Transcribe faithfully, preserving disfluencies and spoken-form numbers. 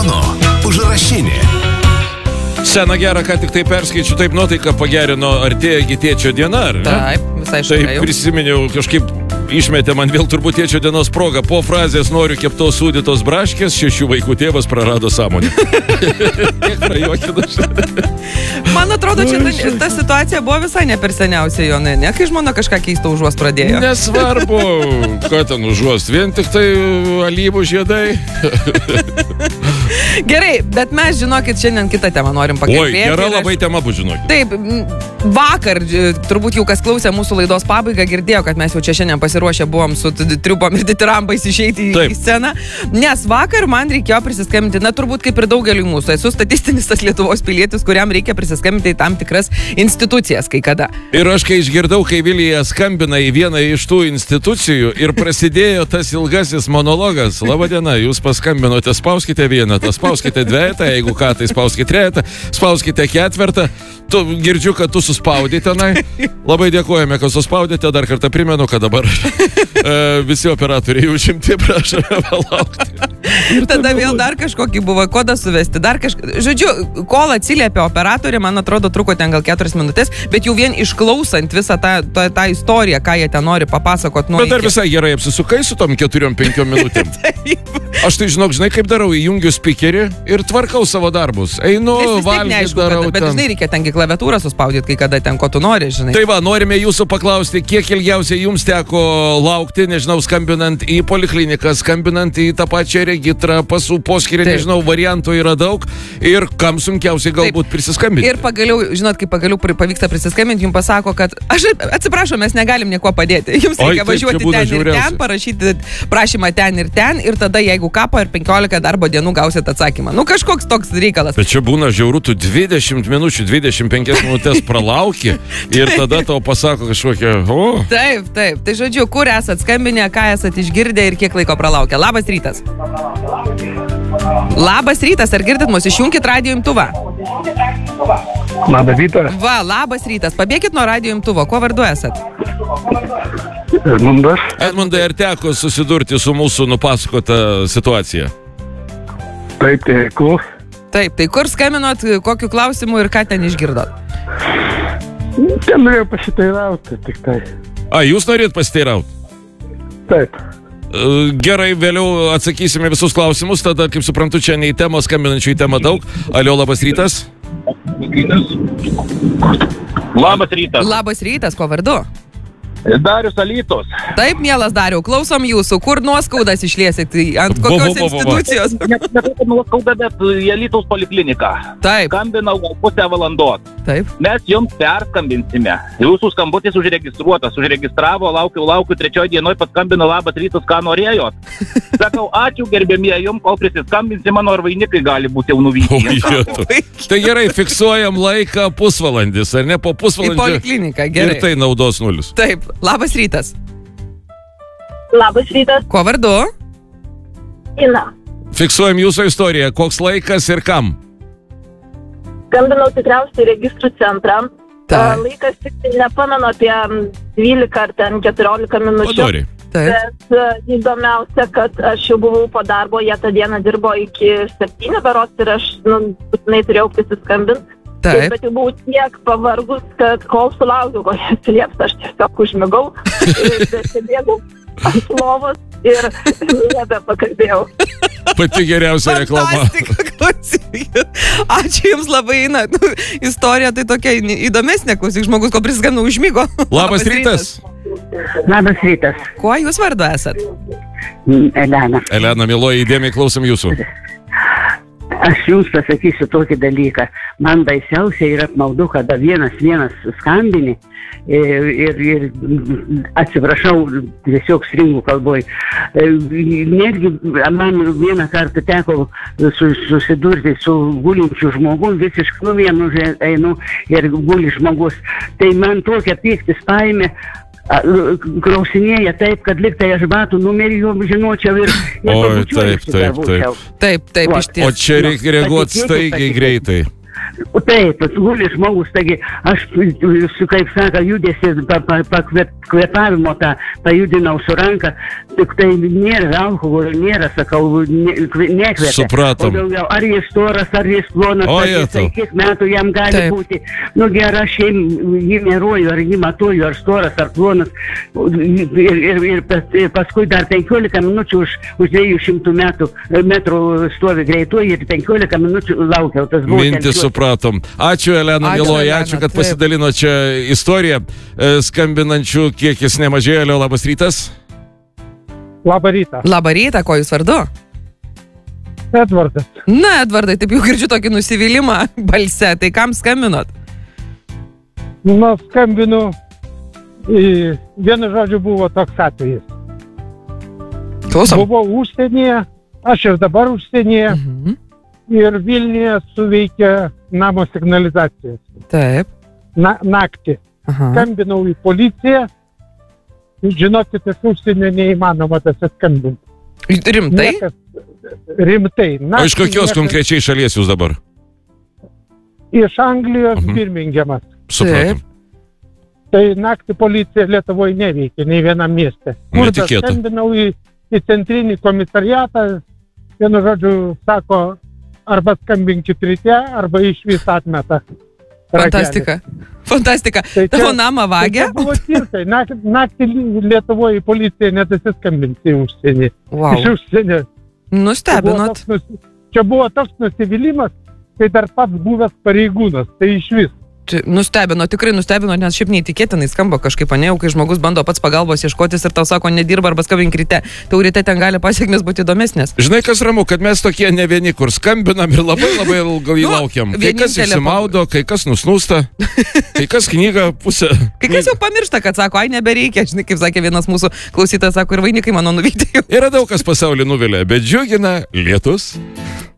Telefono užrašinė. Seną gerą, ką tik tai perskaičiu, taip nuotaiką pagerino, artėja tėčio diena, ar ne? Taip, visai šalia Taip jau. prisiminiau, kažkaip išmetė man vėl turbūt tėčio dienos proga. Po frazės noriu keptos sūdytos braškės, šešių vaikų tėvas prarado sąmonę. Kiek prajuokinus. Man atrodo, čia ta, ta situacija buvo visai ne per seniausiai, Jonai, ne? Kai žmona kažką keistą užuost pradėjo. Nesvarbu, ką ten užuost, vien tik tai alyvų žiedai. Gerai, bet mes, žinokit, šiandien kitą temą norim pakalbėti. Oi, gera ir aš- labai tema bus, žinokit. Taip, m, vakar, ž- turbūt jau kas klausė mūsų laidos pabaigą, girdėjo, kad mes jau čia šiandien pasiruošę buvom su t- triubom ir ditirambais išeiti į, Taip. į sceną. Nes vakar man reikėjo prisiskambinti, na turbūt kaip ir daugeliui mūsų. Esu statistinis tas Lietuvos pilietis, kuriam reikia prisiskambinti į tam tikras institucijas kai kada. Ir aš, kai išgirdau, kai Vilija skambina į vieną iš tų institucijų ir prasidėjo tas ilgasis monologas. Labadiena, jūs paskambinote, spauskite vieną, spauskite dviejatą, jeigu ką, tai spauskite trejetą, spauskite ketvirtą. Tu girdžiu, kad tu suspaudai tenai. Labai dėkojame, kad suspaudėte. Dar kartą primenu, kad dabar e, visi operatoriai užimti, prašome palaukti. Ir tada vėl dar kažkokį buvo kodą suvesti, dar kažką. Žodžiu, kol atsiliepė operatorė, man atrodo, truko ten gal keturias minutės, bet jau vien išklausant visą tą, tą, tą istoriją, ką jie ten nori papasakot nuo Bet dar iki. visai gerai apsisukai su tom keturiom, penkiom minutėm. Aš tai žinok, žinai, kaip darau, įjungiu spikerį ir tvarkau savo darbus. Einu, Nes vis tiek valgyt neaišku, darau kada, bet ten. žinai, reikia tengi klaviatūrą suspaudyti, kai kada ten, ko tu nori, žinai. Tai va, norime jūsų paklausti, kiek ilgiausiai jums teko laukti, nežinau, skambinant į polikliniką, skambinant į tą pačią regitrą, pasų poskirį, Taip. nežinau, variantų yra daug ir kam sunkiausiai galbūt prisiskambinti. Ir pagaliau, žinot, kai pagaliau pri- pavyksta prisiskambinti, jums pasako, kad aš atsiprašau, mes negalim nieko padėti. Jums Oi, reikia taip, važiuoti čia būna ten ir žiauriausia. ten, parašyti prašymą ten ir ten ir tada, jeigu ką, per penkiolika darbo dienų gausit atsakymą. Nu, kažkoks toks reikalas. Bet čia būna žiauru, tu dvidešimt minučių, dvidešimt penkias minutės pralauki ir tada tau pasako kažkokią, o, Taip, taip. Tai žodžiu, kur esat skambinę, ką esat išgirdę ir kiek laiko pralaukia. Labas rytas. Labas rytas, ar girdit mus? Išjunkit radio imtuvą. Labą rytą, Va, labas rytas. Pabėkit nuo radio imtuvo. Kuo vardu esat? Edmundas. Edmundai, ar teko susidurti su mūsų nupasakota situacija? Taip, teiku. Taip, tai kur skambinot, kokiu klausimu ir ką ten išgirdot? Ten norėjau pasiteirauti, tik tai. A, jūs norėt pasiteirauti? Taip. Gerai, vėliau atsakysime visus klausimus, tada, kaip suprantu, čia ne į temą, skambinančių į temą daug. Alio, labas rytas. Labas rytas. Labas rytas, kuo vardu? Darius Alytus. Taip, mielas Dariau, klausom jūsų. Kur nuoskaudas išliesit? Ant Vo, kokios vo, vo, vo, vo. institucijos? Ne tai, kad nuoskauda, bet į Alytaus polikliniką. Taip, Skambinau gal pusę valandos. taip. Mes jums perskambinsime. Jūsų skambutis užregistruotas. Užregistravo, laukiu, laukiu, trečioje dienoje paskambino, labas rytas, ką norėjot. Sakau, ačiū gerbėmie jums, kol prisiskambinsi, mano ar vainikai gali būti jau O, nuvykti. jetau. Tai gerai, fiksuojam laiką pusvalandis, ar ne po Į pusvalandžio? polikliniką, Ir gerai. tai naudos nulis. Taip, labas rytas. Labas rytas, Kuo vardu? Ina. Fiksuojam jūsų istoriją. Koks laikas ir kam? Skambinau tikriausiai į registrų centrą. Taip. A, Laikas tik tai nepamenu apie dvylika ar ten keturiolika minučių. Padori. Taip. Bet a, įdomiausia, kad aš jau buvau po darbo, jie tą dieną dirbo iki septynių berods ir aš nu, būtinai turėjau prisiskambinti. Taip. Bet jau buvau tiek pavargus, kad kol sulaukiau, kol jie atsilieps, aš tiesiog užmigau. Ir besėdėjau ant lovos ir nebepakalbėjau. Pati geriausia reklama. Fantastika, klausykit. Ačiū jums labai, na, nu, istorija tai tokia įdomesnė, klausyk, žmogus, ko prisiskambino, užmigo. Labas rytas. Labas rytas, Kuo jūs vardu esat? Elena. Elena, mieloji, įdėmiai klausom jūsų. Aš jums pasakysiu tokį dalyką. Man baisiausia yra apmaudu, kada vienas vienas skambini ir, ir, ir atsiprašau, tiesiog stringų kalboj. Netgi man vieną kartą teko su, susidurti su gulinčiu žmogum, visiškai nu vienu einu ir guli žmogus. Tai man tokia piktis paėmė. Klausinėja taip, kad liktai aš batų numerį jau žinočiau ir... ir Oi, pabučiuojusi taip, taip, dar būčiau. taip. Taip, taip, Va, iš ties. O čia reikia reaguoti Patikėkit, staigiai patikėkit. greitai. Taip, guli žmogus, taigi aš, su, kaip sako, judesi, pakvėpavimo tą pajudinau su ranką, tik tai nėra alkoholio, nėra, sakau, nekvėpia. Supratom. O daugiau, ar jis storas, ar jis plonas, O, ar jis, jetau. kiek metų jam gali Taip. būti. Nu gerai, aš jį, jį mėruoju, ar jį matuoju, ar storas, ar plonas. Ir, ir, ir, pas, ir paskui dar penkiolika minučių už, už dviejų šimtų metų, metrų stovi greituoju ir penkiolika minučių laukiau. Tas buvo Mintį ten- supratom. Ačiū, Elena Ačiū, Miloja, Elena, ačiū, kad taip. pasidalino čia istoriją. E, Skambinančių kiekis nemažėjo. Alio, labas rytas. Labą rytą. Labą rytą, ko jūs vardu? Edvardas. Na, Edvardai, taip jau girdžiu tokį nusivylimą balse. Tai kam skambinot? Nu, skambinu. į- Vienu žodžiu buvo toks atvejis. Klausom. Buvau užsienyje, aš ir dabar užsienyje. Mhm. Ir Vilniuje suveikia namo signalizacijos. Taip. Na, naktį. Aha. Skambinau į policiją. Žinokit, iš užsienio neįmanoma tas skambinti. Rimtai? Niekas, rimtai. O Naktį iš kokios niekas- konkrečiai šalies jūs dabar? Iš Anglijos Mhm. Birmingemas. Supratom. Tai naktį policija Lietuvoje neveikia, nei vienam mieste. Kurdas, Netikėta. skambinau į, į centrinį komisariatą, vienu žodžiu, sako, arba skambinkit ryte, arba iš vis atmeta. ragelį. Fantastika. Fantastika. Tai čia- Tavo namą vagė? Tai buvo tirtai. Nak, naktį Lietuvoje policija nedasiskambinti į užsienį. Wow. Iš užsienio. Čia buvo Nustebinot. toks nusi- Čia buvo toks nusivylimas, kai dar pats buvęs pareigūnas. Tai iš vis. Čia Nustebino, tikrai nustebino, nes šiaip neįtikėtinai skamba kažkaip, anėjau, kai žmogus bando pats pagalbos ieškotis ir tau sako, nedirba arba skambink ryte. Tau ryte ten gali pasiekmes būti įdomesnės. Žinai, kas ramu, kad mes tokie ne vieni, kur skambinam ir labai labai ilgai Nu, laukiam. Kai kas vienintelė išsimaudo, kai kas nusnūsta, kai kas knygą pusę. Kai kas jau pamiršta, kad sako, ai nebereikia, žinai, kaip sakė vienas mūsų klausytojas, sako, ir vainikai mano nuvykti jau. Yra daug kas pasaulį nuvilia, bet džiugina lietus.